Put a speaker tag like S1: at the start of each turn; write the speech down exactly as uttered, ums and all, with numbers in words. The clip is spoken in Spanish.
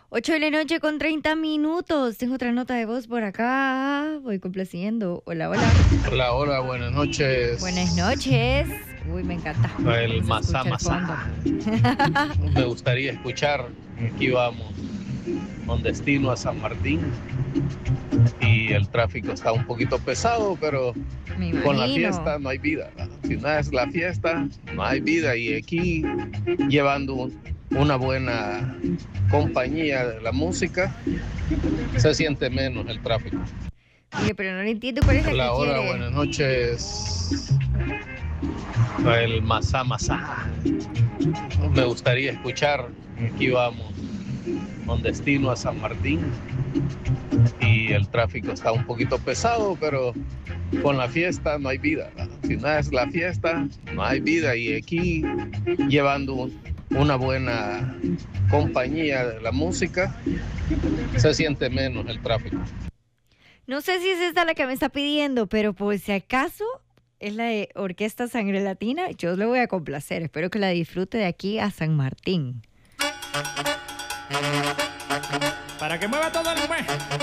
S1: Ocho de la noche con treinta minutos. Tengo otra nota de voz por acá. Voy complaciendo. Hola, hola.
S2: Hola, hola, buenas noches.
S1: Buenas noches. Uy, me encanta.
S2: El
S1: Vamos a
S2: Masá
S1: escuchar
S2: Masá.
S1: fondo.
S2: Me gustaría escuchar. Aquí vamos con destino a San Martín. Y el tráfico está un poquito pesado, pero
S1: Me
S2: con la
S1: imagino.
S2: fiesta no hay vida, ¿verdad? Si no es la fiesta, no hay vida. Y aquí, llevando un- una buena compañía de la música, se siente menos el tráfico.
S1: Oye, pero no le entiendo cuál es la
S2: Hola,
S1: que
S2: hola,
S1: quiere.
S2: buenas noches. El Masá Masá. Me gustaría escuchar. Aquí vamos con destino a San Martín. Y el tráfico está un poquito pesado, pero con la fiesta no hay vida, ¿verdad? Si no es la fiesta, no hay vida. Y aquí, llevando un- una buena compañía de la música, se siente menos el tráfico.
S1: No sé si es esta la que me está pidiendo, pero por si acaso es la de Orquesta Sangre Latina. Yo le voy a complacer. Espero que la disfrute de aquí a San Martín.
S3: Para que mueva todo el mes.